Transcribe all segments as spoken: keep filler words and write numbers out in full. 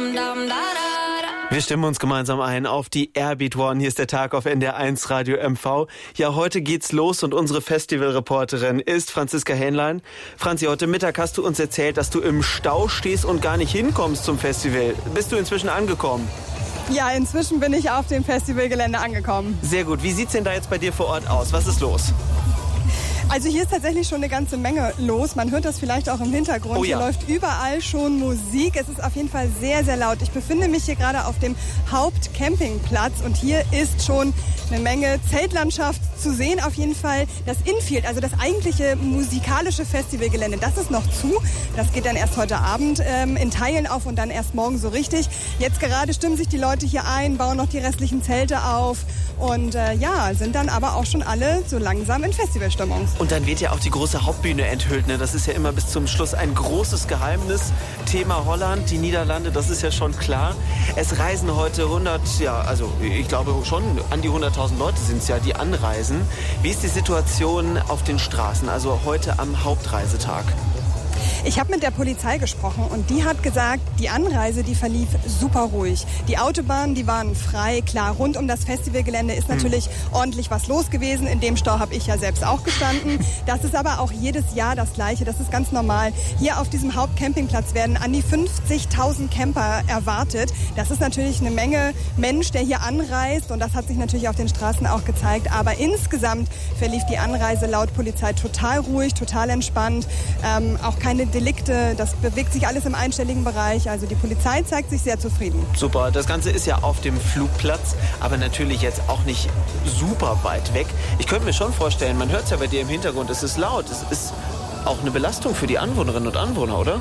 Wir stimmen uns gemeinsam ein auf die Airbeat One. Hier ist der Tag auf N D R eins Radio M V. Ja, heute geht's los und unsere Festivalreporterin ist Franziska Hähnlein. Franzi, heute Mittag hast du uns erzählt, dass du im Stau stehst und gar nicht hinkommst zum Festival. Bist du inzwischen angekommen? Ja, inzwischen bin ich auf dem Festivalgelände angekommen. Sehr gut. Wie sieht's denn da jetzt bei dir vor Ort aus? Was ist los? Also hier ist tatsächlich schon eine ganze Menge los. Man hört das vielleicht auch im Hintergrund. Oh ja. Hier läuft überall schon Musik. Es ist auf jeden Fall sehr, sehr laut. Ich befinde mich hier gerade auf dem Hauptcampingplatz und hier ist schon eine Menge Zeltlandschaft zu sehen. Auf jeden Fall das Infield, also das eigentliche musikalische Festivalgelände, das ist noch zu. Das geht dann erst heute Abend ähm, in Teilen auf und dann erst morgen so richtig. Jetzt gerade stimmen sich die Leute hier ein, bauen noch die restlichen Zelte auf und äh, ja, sind dann aber auch schon alle so langsam in Festivalstimmung. Und dann wird ja auch die große Hauptbühne enthüllt. Ne? Das ist ja immer bis zum Schluss ein großes Geheimnis. Thema Holland, die Niederlande, das ist ja schon klar. Es reisen heute hundert, ja, also ich glaube schon an die hunderttausend Leute sind es ja, die anreisen. Wie ist die Situation auf den Straßen, also heute am Hauptreisetag? Ich habe mit der Polizei gesprochen und die hat gesagt, die Anreise, die verlief super ruhig. Die Autobahnen, die waren frei. Klar, rund um das Festivalgelände ist natürlich hm. ordentlich was los gewesen. In dem Stau habe ich ja selbst auch gestanden. Das ist aber auch jedes Jahr das Gleiche. Das ist ganz normal. Hier auf diesem Hauptcampingplatz werden an die fünfzigtausend Camper erwartet. Das ist natürlich eine Menge Mensch, der hier anreist. Und das hat sich natürlich auf den Straßen auch gezeigt. Aber insgesamt verlief die Anreise laut Polizei total ruhig, total entspannt. Ähm, auch keine Delikte, das bewegt sich alles im einstelligen Bereich. Also die Polizei zeigt sich sehr zufrieden. Super, das Ganze ist ja auf dem Flugplatz, aber natürlich jetzt auch nicht super weit weg. Ich könnte mir schon vorstellen, man hört es ja bei dir im Hintergrund, es ist laut, es ist auch eine Belastung für die Anwohnerinnen und Anwohner, oder?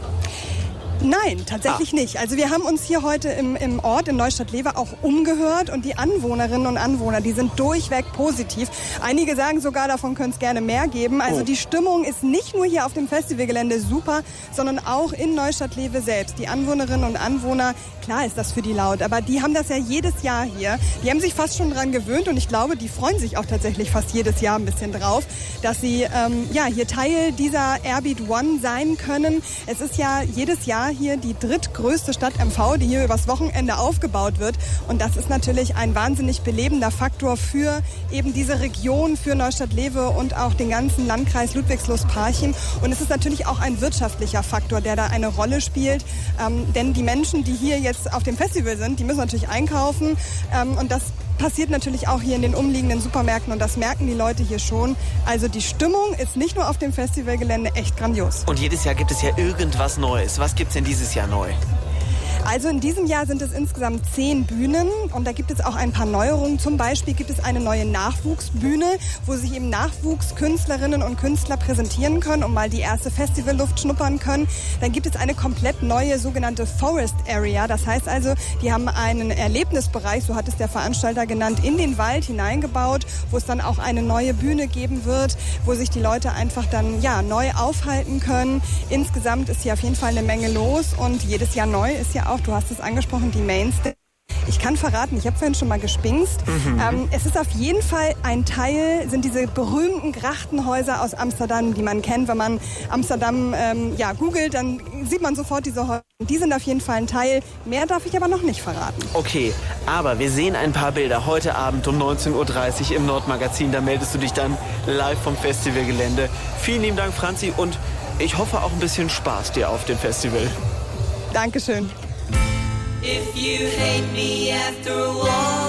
Nein, tatsächlich ah. nicht. Also wir haben uns hier heute im, im Ort in Neustadt-Lever auch umgehört und die Anwohnerinnen und Anwohner, die sind durchweg positiv. Einige sagen sogar, davon könnte es gerne mehr geben. Also oh. die Stimmung ist nicht nur hier auf dem Festivalgelände super, sondern auch in Neustadt-Lever selbst. Die Anwohnerinnen und Anwohner, klar ist das für die laut, aber die haben das ja jedes Jahr hier. Die haben sich fast schon dran gewöhnt und ich glaube, die freuen sich auch tatsächlich fast jedes Jahr ein bisschen drauf, dass sie ähm, ja, hier Teil dieser Airbeat One sein können. Es ist ja jedes Jahr hier die drittgrößte Stadt M V, die hier übers Wochenende aufgebaut wird. Und das ist natürlich ein wahnsinnig belebender Faktor für eben diese Region, für Neustadt-Lever und auch den ganzen Landkreis Ludwigslust-Parchim. Und es ist natürlich auch ein wirtschaftlicher Faktor, der da eine Rolle spielt. Ähm, denn die Menschen, die hier jetzt auf dem Festival sind, die müssen natürlich einkaufen. Ähm, und das passiert natürlich auch hier in den umliegenden Supermärkten und das merken die Leute hier schon. Also die Stimmung ist nicht nur auf dem Festivalgelände echt grandios. Und jedes Jahr gibt es ja irgendwas Neues. Was gibt es denn dieses Jahr neu? Also in diesem Jahr sind es insgesamt zehn Bühnen und da gibt es auch ein paar Neuerungen. Zum Beispiel gibt es eine neue Nachwuchsbühne, wo sich eben Nachwuchskünstlerinnen und Künstler präsentieren können und mal die erste Festivalluft schnuppern können. Dann gibt es eine komplett neue sogenannte Forest Area. Das heißt also, die haben einen Erlebnisbereich, so hat es der Veranstalter genannt, in den Wald hineingebaut, wo es dann auch eine neue Bühne geben wird, wo sich die Leute einfach dann ja neu aufhalten können. Insgesamt ist hier auf jeden Fall eine Menge los und jedes Jahr neu ist ja auch, du hast es angesprochen, die Mainstage. Ich kann verraten, ich habe vorhin schon mal gespingst. Mhm. Ähm, es ist auf jeden Fall ein Teil, sind diese berühmten Grachtenhäuser aus Amsterdam, die man kennt. Wenn man Amsterdam ähm, ja, googelt, dann sieht man sofort diese Häuser. Die sind auf jeden Fall ein Teil. Mehr darf ich aber noch nicht verraten. Okay, aber wir sehen ein paar Bilder heute Abend um neunzehn Uhr dreißig im Nordmagazin. Da meldest du dich dann live vom Festivalgelände. Vielen lieben Dank, Franzi, und ich hoffe auch ein bisschen Spaß dir auf dem Festival. Dankeschön. If you hate me after a while